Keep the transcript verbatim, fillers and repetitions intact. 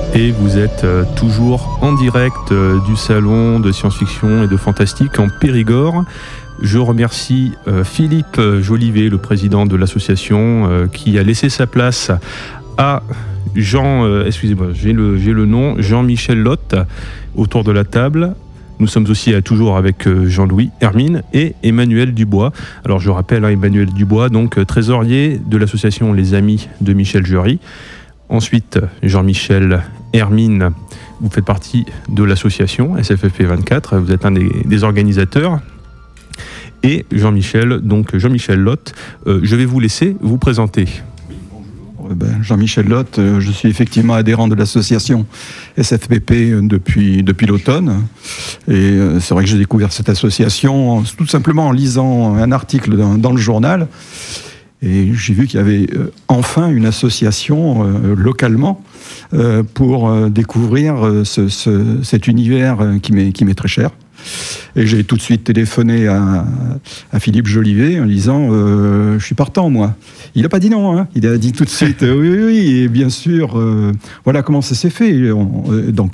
Et vous êtes euh, toujours en direct euh, du salon de science-fiction et de fantastique en Périgord. Je remercie euh, Philippe Jolivet, le président de l'association, euh, qui a laissé sa place à Jean, euh, excusez-moi, j'ai le, j'ai le nom, Jean-Michel Lotte, autour de la table. Nous sommes aussi euh, toujours avec euh, Jean-Louis Hermine et Emmanuel Dubois. Alors je rappelle, hein, Emmanuel Dubois, donc euh, trésorier de l'association Les Amis de Michel Jury. Ensuite, Jean-Michel Hermine, vous faites partie de l'association S F F P vingt-quatre, vous êtes un des, des organisateurs. Et Jean-Michel, donc Jean-Michel Lotte, euh, je vais vous laisser vous présenter. Ben, Jean-Michel Lotte, je suis effectivement adhérent de l'association S F P P depuis, depuis l'automne. Et c'est vrai que j'ai découvert cette association tout simplement en lisant un article dans, dans le journal. Et j'ai vu qu'il y avait euh, enfin une association euh, localement euh, pour euh, découvrir euh, ce, ce, cet univers euh, qui m'est, qui m'est très cher. Et j'ai tout de suite téléphoné à, à Philippe Jolivet en disant euh, « je suis partant, moi ». Il n'a pas dit non, hein. Il a dit tout de suite euh, « oui, oui, oui ». Et bien sûr, euh, voilà comment ça s'est fait. On, euh, donc